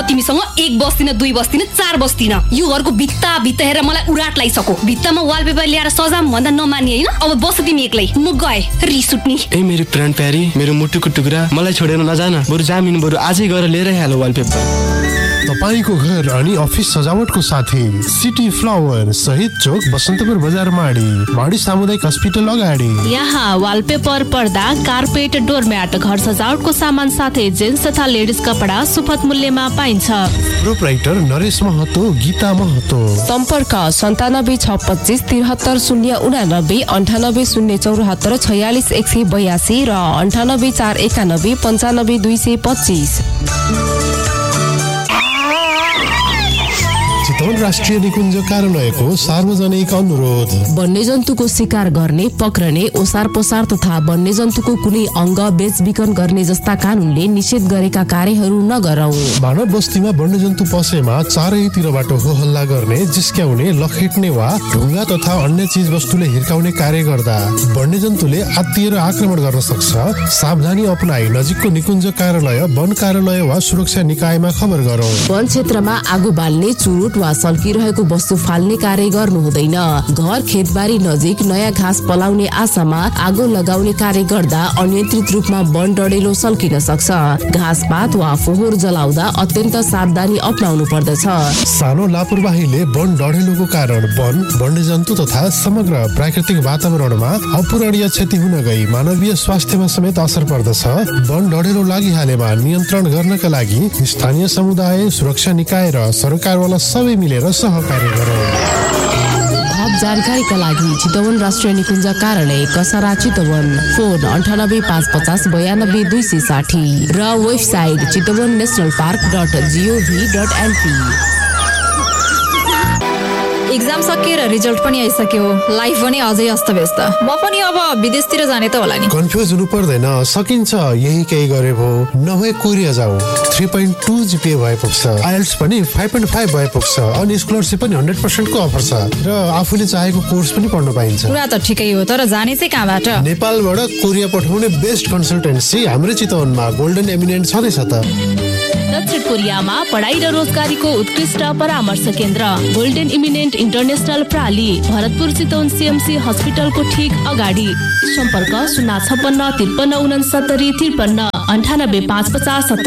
तिमीसँग 1 बस्दिन 2 बस्दिन 4 बस्दिन। यो घरको भित्ता हेरेर मलाई उराट लागिसक्यो। भित्तामा वालपेपर ल्याएर सजाम भन्दा नमान्ने हैन। अब बस तिमी एक्लै, म गए रिस उठ्नी। ए मेरो प्राण प्यारी, मेरो मुटुको टुक्रा, मलाई छोडेर नजान। बरु जामिन बरु आजै गएर लिएरै हाल वालपेपर। तपाईको घर अनि अफिस सजावटको साथी सिटी फ्लावर शहीद चोक बसन्तपुर बजार माडी सामुदायिक अस्पताल अगाडि। यहाँ वालपेपर, पर्दा, कार्पेट, डोरम्याट, घर सजावटको सामान साथै जेन्ट्स तथा लेडिज कपडा सुपथ मूल्यमा पाइन्छ। प्रोप्राइटर नरेश महतो, गीता महतो। सम्पर्क 97 625 73 089 98 074 46 182 र 98 491 95 225। चितवन राष्ट्रिय निकुञ्ज कार्यालयको सार्वजनिक अनुरोध। वन्यजन्तुको शिकार गर्ने, पक्रने, ओसार पसार तथा वन्यजन्तुको कुनै अङ्ग बेचबिखन गर्ने जस्ता कानूनले निषेध गरेका कार्यहरू नगरौं। मानव बस्तीमा वन्यजन्तु पसेमा चारैतिरबाट हो हल्ला गर्ने, जिस्क्याउने, लखेट्ने वा ढुङ्गा तथा अन्य चीज वस्तुले हिर्काउने कार्य गर्दा वन्यजन्तुले आत्तिएर आक्रमण गर्न सक्छ। सावधानी अपनाई नजिकको निकुञ्ज कार्यालय, वन कार्यालय वा सुरक्षा निकायमा खबर गरौं। वन क्षेत्रमा आगो बाल्ने, चुरुट वा सल्किरहेको वस्तु फाल्ने कार्य गर्नु हुँदैन। घर खेतबारी नजिक नयाँ घाँस पलाउने आशामा आगो लगाउने कार्य गर्दा अनियन्त्रित रूपमा वन डढेलो सल्किन सक्छ। घाँसपात वा फोहोर जलाउँदा अत्यन्त सावधानी अपनाउनु पर्दछ। सानो लापरवाहीले वन डढेलोको कारण वन, वन्यजन्तु तथा समग्र प्राकृतिक वातावरणमा अपूरणीय क्षति हुन गई मानवीय स्वास्थ्यमा समेत असर पर्दछ। वन डढेलो लागिहालेमा नियन्त्रण गर्नका लागि स्थानीय समुदाय, सुरक्षा निकाय र सरकारवाला सबै मिलेर सहकार्य गरौँ। थप जानकारीका लागि चितवन राष्ट्रिय निकुञ्ज कार्यालय कसरा चितवन, फोन 98 550 92 260 र वेबसाइट chitawannationalpark.gov.np। एक्जाम सकिएर रिजल्ट पनि आइसक्यो, लाइफ पनि अझै अस्तव्यस्त। म पनि अब विदेशतिर जाने त होला नि। कन्फ्युज हुनु पर्दैन, सकिन्छ। यही केही गरे भो, नभए कोरिया जाऊ। 3.2 GPA भए पुग्छ। आइएल्ट्स पनि 5.5 भए पुग्छ। अनि स्कलरसिप पनि 100% को अफर छ र आफूले चाहेको कोर्स पनि पढ्न पाइन्छ। कुरा त ठिकै हो, तर जाने चाहिँ कहाँबाट? नेपालबाट कोरिया पठाउने बेस्ट कन्सल्टेन्सी हाम्रै चितवनमा गोल्डन एमिनेन्ट छँदैछ त। दक्षिण कोरियामा पढाइ र रोजगारीको उत्कृष्ट परामर्श केन्द्र golden eminent international प्राली, Bharatpur Chitwan CMC हस्पिटलको ठिक अगाडि। सम्पर्क 056 53 69 53 98 550